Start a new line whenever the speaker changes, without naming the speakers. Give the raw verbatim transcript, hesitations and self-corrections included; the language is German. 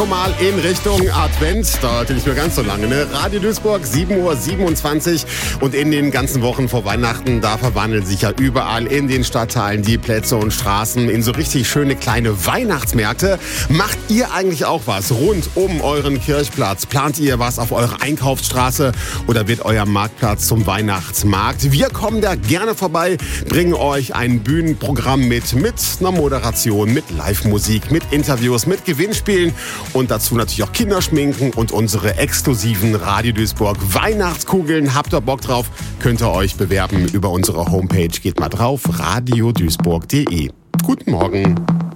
Mal in Richtung Advent, dauert nicht mehr ganz so lange, ne? Radio Duisburg, sieben Uhr siebenundzwanzig und in den ganzen Wochen vor Weihnachten, da verwandeln sich ja überall in den Stadtteilen die Plätze und Straßen in so richtig schöne kleine Weihnachtsmärkte. Macht ihr eigentlich auch was rund um euren Kirchplatz? Plant ihr was auf eurer Einkaufsstraße oder wird euer Marktplatz zum Weihnachtsmarkt? Wir kommen da gerne vorbei, bringen euch ein Bühnenprogramm mit, mit einer Moderation, mit Live-Musik, mit Interviews, mit Gewinnspielen und dazu natürlich auch Kinderschminken und unsere exklusiven Radio Duisburg Weihnachtskugeln. Habt ihr Bock drauf? Könnt ihr euch bewerben über unsere Homepage. Geht mal drauf, radio duisburg punkt de. Guten Morgen.